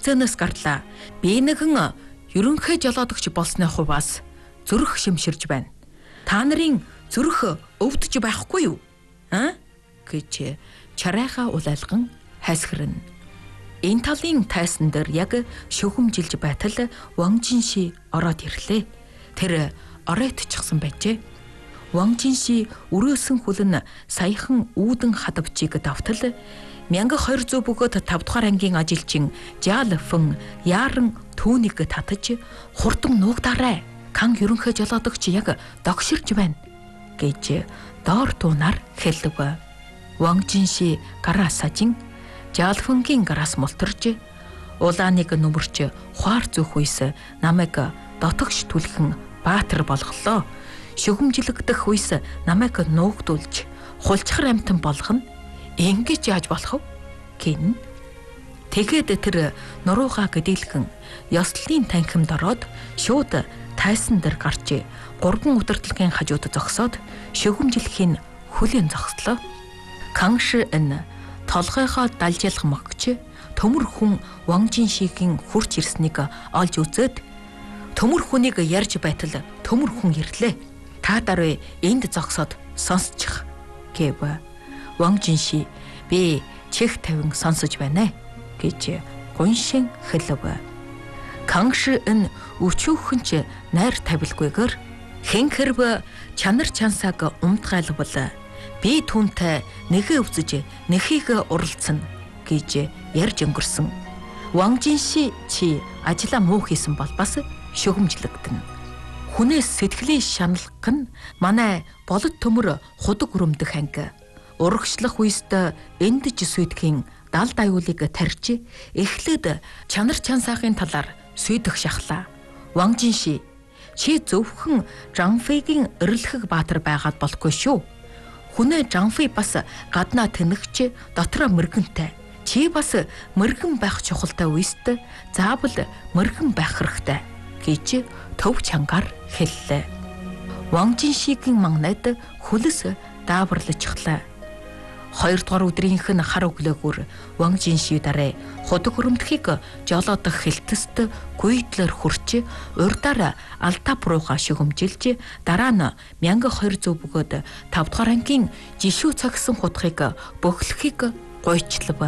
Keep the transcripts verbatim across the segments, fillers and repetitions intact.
цөөнөөс гарлаа. Би нэгэн ерөнхий жолоодогч болсны хуваас зүрх шимширж байна. Та нарын зүрх өвдөж байхгүй юу? А? гэж чарайхаа улайлган хайсгэрнэ. Энэ талын тайсан дээр яг шүхэмжилж байтал Ван Жинши ороод ирлээ. Тэр оройтчихсан байжээ. Ван Жинши өрөөсөн хүлэн саяхан үүдэн хадавчийг давтал мянга хоёр зуун бөгөөд тав дахь ангийн ажилчин Жаал Фэн яаран түүнийг татаж хурдан нуугдаарай. Кан ерөнхий жолоодогч яг догширж байна гэж доор туунаар хэлв. Ван Жинши гараа сажин Жаал Фэнгийн гараас мултарж улааныг нүмерч хуар зөөх үес намайг дотогш түлхэн баатар болголоо. Шүгэмжлэгдэх үес намайг нуугдуулж хулчхар амтан болгоно. Ингэж яаж болох вэ? Гин. Тэгээд тэр нуруугаа гэдэлгэн ёслолын танхимд ороод шууд тайсан дээр гарч гурван удирдлагын хажууд зогсоод шүгэмжлэхийн хүлээн зогслоо. Канш энэ толгойгоо далжуулах могч төмөр хүн Ван Жиншигийн хурц ирснийг олж үзээд төмөр хүнийг ярьж байтал төмөр хүн ирлээ. Та даруй энд зогсоод сонсчих гэв. Ван Жинши би чих тавин сонсож байна гэж гуншин хэлв. Канш энэ өчүүхэнч найр тавилгүйгээр хэн хэрв чанар чансааг умтгайлбал би түүнтэй нэгэ өвзөж нэхийг уралцсан гэж ярьж өнгөрсөн. Ван Жинши чи ажлаа муу хийсэн бол бас шүгэмжлэгдэнэ. Хүнээс сэтгэлийн шаналх нь манай болот төмөр худаг өрөмдөх анги. Урагшлах үест эндж сүйдгийн далд аюулыг тарьж эхлээд чанар чансаахын талаар сүйдэх шахлаа. Ван Жинши чи зөвхөн Жанфэгийн эрлэхэг баатар байгаад болохгүй шүү. Хүнээ Жанфэ бас гаднаа тэнэгч дотроо мөргөнтэй. Чи бас мөргөн байх чухалтай үест заавал мөргөн байх хэрэгтэй гэж төв чангаар хэллээ. Ван Жиншигийн мангнад хөлс дааварлажхлаа. Хоёрдугаар өдрийнх нь хар өглөөгөр Ван Жинши дараа худаг өрөмдөхийг жолоодох хэлтэст гүйдлэр хурч урдаар алтап руугаа шүгэмжилж дараа нь мянга хоёр зуун бөгөөд тав дахь ангийн жишүү цагсан хутгийг бөглөхийг гойчлав.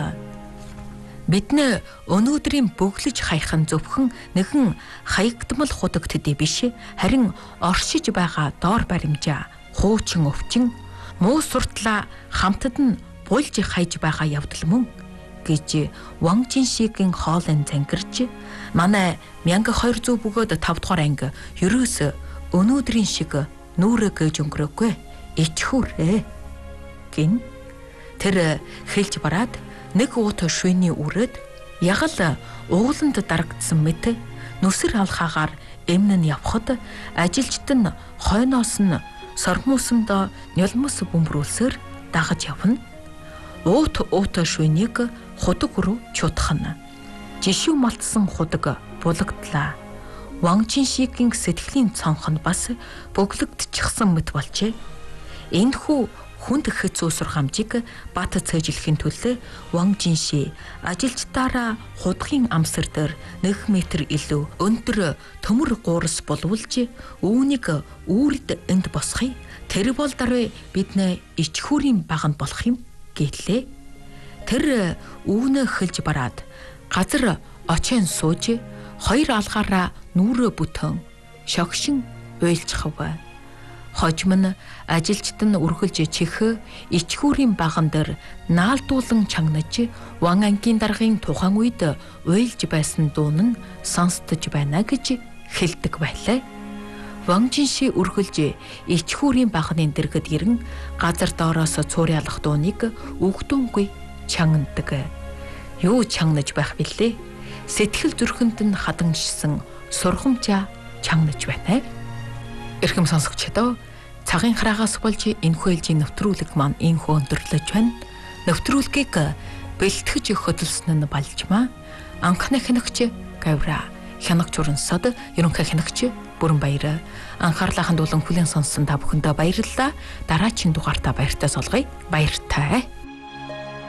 Бидний өнөөдрийн бөглөж хайхан зөвхөн нэгэн хаягдмал худаг төдий биш, харин оршиж байгаа доор баримжаа хуучин өвчин муу суртлаа хамтад нь булж хайж байгаа явдал мөн гэж Ван Жиншигийн хоолын зангирч манай мянга хоёр зуун бөгөөд тав дахь анги ерөөс өнөөдрийн шиг нүрэ гэж өнгөрөөгүй ичхүүрээ гин. Тэр хэлж бараад нэг уут шүйний үрээд ягал ууланд дарагдсан мэт нүсэр алхаагаар эмн нь явхад ажилчид нь хойноос нь сормуусамд нялмус бөмбөрүүлсээр дагаж явна. Уут уут шүйнийг худаг руу чуудахна. Жишүү малтсан худаг булагдлаа. Ван Жиншигийн сэтгэлийн цонх нь бас бөглөгдчихсэн мэт болжээ. Энэхүү хүнд хэцүү сургамжийг бат цээжлэхийн төлөө Ван Жинши ажилчдаараа худгийн амсар дээр нэг метр илүү өндөр төмөр гуурс болволж үүнийг үүрд энд босхий. Тэр бол даруй бидний ичхүүрийн баганд болох юм гэлээ. Тэр үүнэ хэлж бараад газар очин сууж хоёр алгаараа нүрэ бүтэн шогшин уйлчихв. Хожим нь ажилчид нь үргэлж чих ичхүүрийн баган дээр наалдуулан чангнаж Ван ангийн даргын тухайн үед уйлж байсан дуун нь сонсдож байна гэж хэлдэг байлаа. Ван Жинши үргэлж ичхүүрийн багны дэргэд ирэн газар доороос цуурьялах дууныг үгдүнгүй чангнадаг. Юу чангнаж байх билээ? Сэтгэл зүрхэнд нь хадамжсан сургамжаа чангнаж байна. Эрхэм сонсогчдоо цагийн хараагаас болж энэхүү ээлжийн нэвтрүүлэг маань энэхүү өндөрлөж байна. Нэвтрүүлгийг бэлтгэж хөдөлсөн нь Балжмаа. Анхны хянагч Гавра, хянагч Урансад, ерөнхий хянагч Бүрэнбаяр. Анхаарлаа хандуулан хүлээн сонссон та бүхэндээ баярлалаа. Дараагийн дугаартаа баяртай солгоё. Баяртай.